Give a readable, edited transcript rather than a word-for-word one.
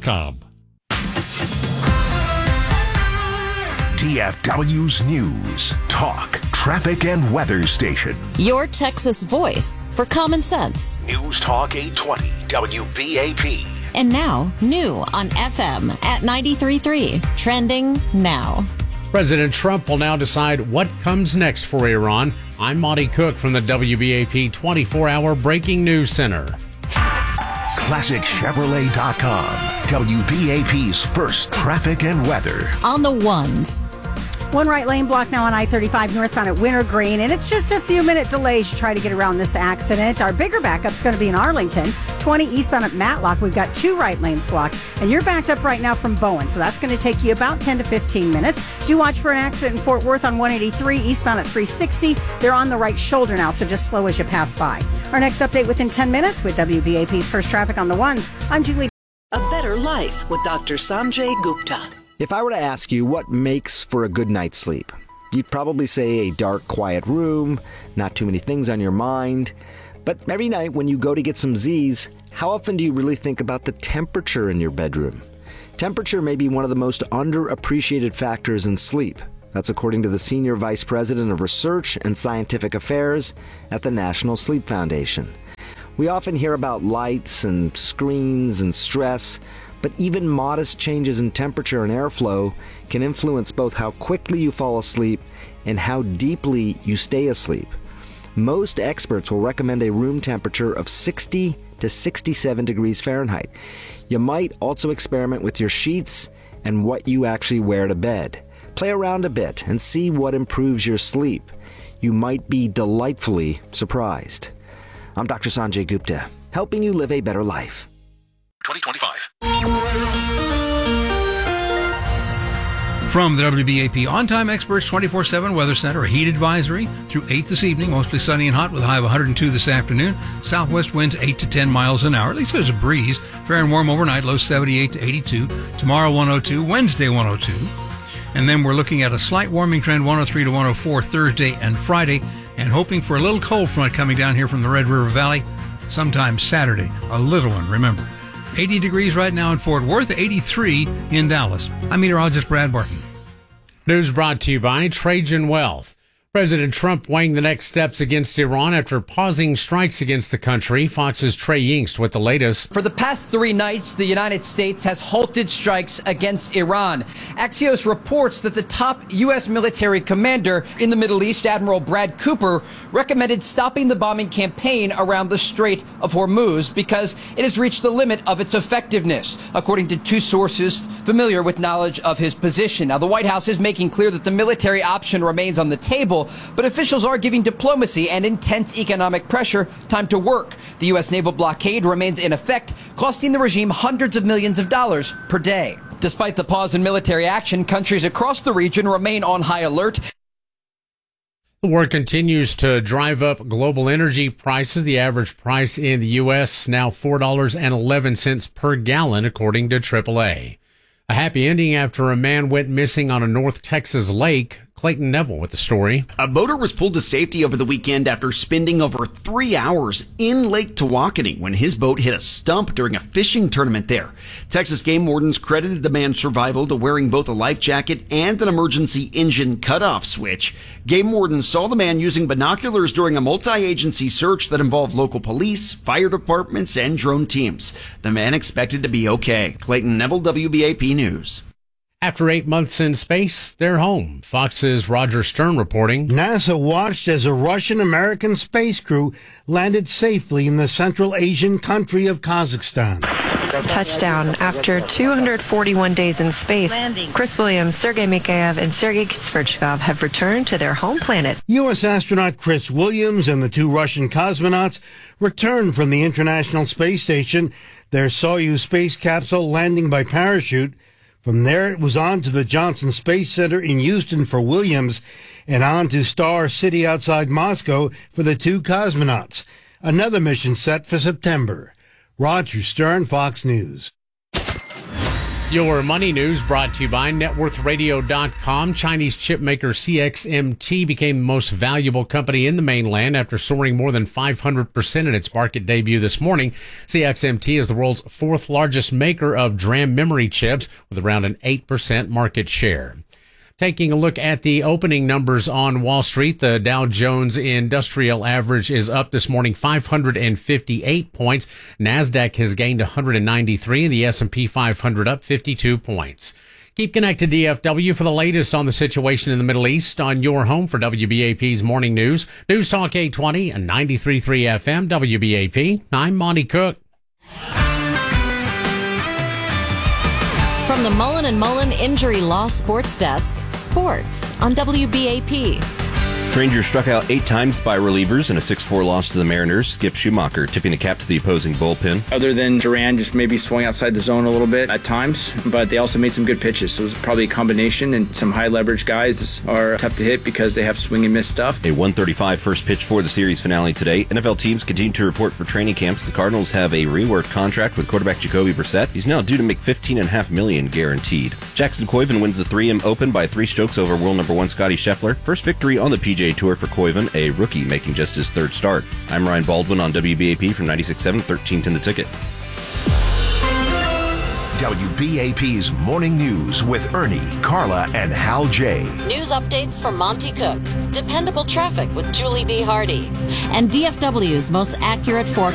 TFWnews.com. TFW's News, Talk, Traffic, and Weather Station. Your Texas voice for common sense. News Talk 820 WBAP. And now, new on FM at 93.3. Trending now. President Trump will now decide what comes next for Iran. I'm Monty Cook from the WBAP 24-hour Breaking News Center. ClassicChevrolet.com. WBAP's first traffic and weather. On the ones. One right lane block now on I-35 northbound at Wintergreen, and it's just a few minute delays to try to get around this accident. Our bigger backup's going to be in Arlington, 20 eastbound at Matlock. We've got 2 right lanes blocked, and you're backed up right now from Bowen, so that's going to take you about 10 to 15 minutes. Do watch for an accident in Fort Worth on 183 eastbound at 360. They're on the right shoulder now, so just slow as you pass by. Our next update within 10 minutes with WBAP's first traffic on the ones. I'm Julie. A better life with Dr. Sanjay Gupta. If I were to ask you what makes for a good night's sleep, you'd probably say a dark, quiet room, not too many things on your mind. But every night when you go to get some Z's, how often do you really think about the temperature in your bedroom? Temperature may be one of the most underappreciated factors in sleep. That's according to the Senior Vice President of Research and Scientific Affairs at the National Sleep Foundation. We often hear about lights and screens and stress, but even modest changes in temperature and airflow can influence both how quickly you fall asleep and how deeply you stay asleep. Most experts will recommend a room temperature of 60 to 67 degrees Fahrenheit. You might also experiment with your sheets and what you actually wear to bed. Play around a bit and see what improves your sleep. You might be delightfully surprised. I'm Dr. Sanjay Gupta, helping you live a better life. 2025. From the WBAP On-Time Experts 24/7 Weather Center, a heat advisory through 8 this evening, mostly sunny and hot with a high of 102 this afternoon. Southwest winds 8 to 10 miles an hour. At least there's a breeze. Fair and warm overnight, low 78 to 82. Tomorrow 102, Wednesday 102. And then we're looking at a slight warming trend, 103 to 104 Thursday and Friday, and hoping for a little cold front coming down here from the Red River Valley sometime Saturday. A little one, remember. 80 degrees right now in Fort Worth, 83 in Dallas. I'm meteorologist Brad Barton. News brought to you by Trajan Wealth. President Trump weighing the next steps against Iran after pausing strikes against the country. Fox's Trey Yingst with the latest. For the past 3 nights, the United States has halted strikes against Iran. Axios reports that the top U.S. military commander in the Middle East, Admiral Brad Cooper, recommended stopping the bombing campaign around the Strait of Hormuz because it has reached the limit of its effectiveness, according to 2 sources familiar with knowledge of his position. Now, the White House is making clear that the military option remains on the table, but officials are giving diplomacy and intense economic pressure time to work. The U.S. naval blockade remains in effect, costing the regime hundreds of millions of dollars per day. Despite the pause in military action, countries across the region remain on high alert. The war continues to drive up global energy prices. The average price in the U.S. now $4.11 per gallon, according to AAA. A happy ending after a man went missing on a North Texas lake. Clayton Neville with the story. A boater was pulled to safety over the weekend after spending over 3 hours in Lake Tawakoni when his boat hit a stump during a fishing tournament there. Texas game wardens credited the man's survival to wearing both a life jacket and an emergency engine cutoff switch. Game wardens saw the man using binoculars during a multi-agency search that involved local police, fire departments, and drone teams. The man expected to be okay. Clayton Neville, WBAP News. After 8 months in space, they're home. Fox's Roger Stern reporting. NASA watched as a Russian-American space crew landed safely in the Central Asian country of Kazakhstan. Touchdown after 241 days in space. Chris Williams, Sergei Mikheyev, and Sergei Sverchkov have returned to their home planet. U.S. astronaut Chris Williams and the 2 Russian cosmonauts returned from the International Space Station, their Soyuz space capsule landing by parachute. From there, it was on to the Johnson Space Center in Houston for Williams and on to Star City outside Moscow for the 2 cosmonauts. Another mission set for September. Roger Stern, Fox News. Your money news brought to you by networthradio.com. Chinese chip maker CXMT became the most valuable company in the mainland after soaring more than 500% in its market debut this morning. CXMT is the world's fourth largest maker of DRAM memory chips with around an 8% market share. Taking a look at the opening numbers on Wall Street, the Dow Jones Industrial Average is up this morning 558 points. NASDAQ has gained 193 and the S&P 500 up 52 points. Keep connected to DFW for the latest on the situation in the Middle East on your home for WBAP's Morning News. News Talk 820 and 93.3 FM WBAP. I'm Monty Cook. From the Mullen & Mullen Injury Law Sports Desk, sports on WBAP. Rangers struck out 8 times by relievers in a 6-4 loss to the Mariners. Skip Schumacher tipping the cap to the opposing bullpen. Other than Duran just maybe swung outside the zone a little bit at times, but they also made some good pitches. So it was probably a combination, and some high leverage guys are tough to hit because they have swing and miss stuff. A 1:35 first pitch for the series finale today. NFL teams continue to report for training camps. The Cardinals have a reworked contract with quarterback Jacoby Brissett. He's now due to make $15.5 million guaranteed. Jackson Koiven wins the 3M Open by 3 strokes over world number 1 Scottie Scheffler. First victory on the PGA Tour for Koiven, a rookie making just his 3rd start. I'm Ryan Baldwin on WBAP from 96.7, 1310 The Ticket. WBAP's Morning News with Ernie, Carla, and Hal J. News updates from Monty Cook. Dependable traffic with Julie D. Hardy. And DFW's most accurate forecast.